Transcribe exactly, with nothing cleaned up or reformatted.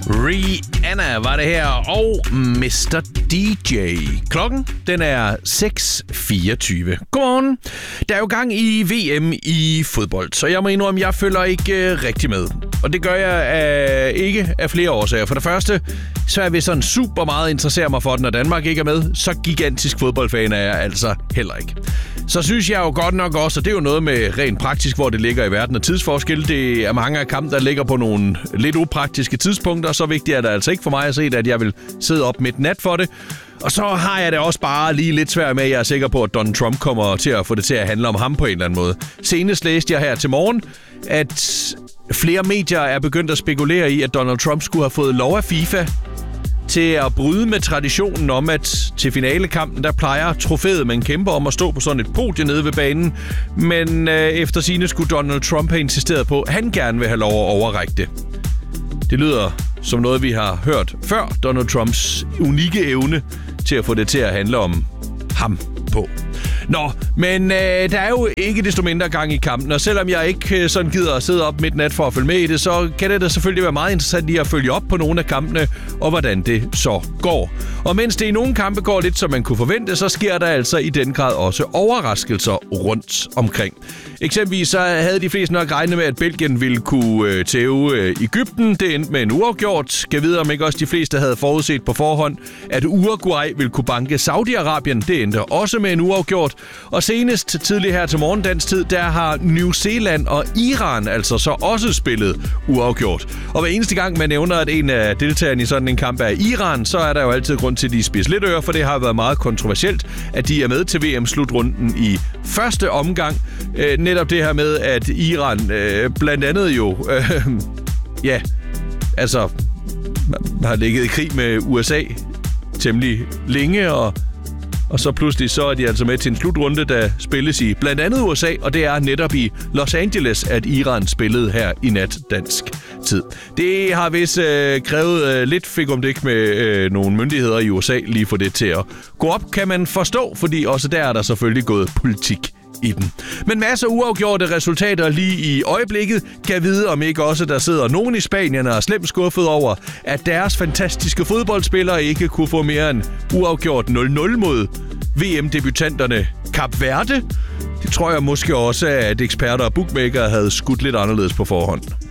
Rihanna var det her, og mister D J. Klokken, den er seks fireogtyve. Godmorgen. Der er jo gang i V M i fodbold, så jeg må indrømme, at jeg følger ikke uh, rigtig med. Og det gør jeg uh, ikke af flere årsager. For det første, så er jeg ved sådan super meget interesserer mig for det, når Danmark ikke er med. Så gigantisk fodboldfan er jeg altså heller ikke. Så synes jeg jo godt nok også, og det er jo noget med rent praktisk, hvor det ligger i verden og tidsforskel. Det er mange af kampe, der ligger på nogle lidt upraktiske tidspunkter. Så vigtigt er det altså ikke for mig at se, at jeg vil sidde op midt nat for det. Og så har jeg det også bare lige lidt svært med, at jeg er sikker på, at Donald Trump kommer til at få det til at handle om ham på en eller anden måde. Senest læste jeg her til morgen, at flere medier er begyndt at spekulere i, at Donald Trump skulle have fået lov af FIFA til at bryde med traditionen om, at til finalekampen, der plejer trofæet, man kæmper om at stå på sådan et podie nede ved banen. Men øh, efter sigende skulle Donald Trump have insisteret på, at han gerne vil have lov at overrække det. Det lyder som noget, vi har hørt før. Donald Trumps unikke evne til at få det til at handle om ham på. Nå, men øh, der er jo ikke desto mindre gang i kampen, og selvom jeg ikke øh, sådan gider at sidde op midt nat for at følge med i det, så kan det da selvfølgelig være meget interessant lige at følge op på nogle af kampene, og hvordan det så går. Og mens det i nogle kampe går lidt, som man kunne forvente, så sker der altså i den grad også overraskelser rundt omkring. Eksempelvis så havde de fleste nok regnet med, at Belgien ville kunne øh, tæve øh, Egypten. Det endte med en uafgjort. Skal vide, om ikke også de fleste havde forudset på forhånd, at Uruguay ville kunne banke Saudi-Arabien. Det endte også med en uafgjort. Og senest tidlig her til morgendansk tid, der har New Zealand og Iran altså så også spillet uafgjort. Og hver eneste gang man nævner, at en af deltagerne i sådan en kamp er Iran, så er der jo altid grund til, at de spiser lidt øre, for det har været meget kontroversielt, at de er med til V M-slutrunden i første omgang. Øh, netop det her med, at Iran øh, blandt andet jo, øh, ja, altså har ligget i krig med U S A temmelig længe, og Og så pludselig så er de altså med til en slutrunde, der spilles i blandt andet U S A, og det er netop i Los Angeles, at Iran spillede her i nat dansk tid. Det har vist øh, krævet øh, lidt fik om det ikke med øh, nogle myndigheder i U S A lige for det til at gå op, kan man forstå, fordi også der er der selvfølgelig gået politik i den. Men masser af uafgjorte resultater lige i øjeblikket. Kan vide, om ikke også der sidder nogen i Spanien og er slemt skuffet over, at deres fantastiske fodboldspillere ikke kunne få mere end uafgjort nul nul mod V M-debutanterne Kap Verde. Det tror jeg måske også, at eksperter og bookmakere havde skudt lidt anderledes på forhånd.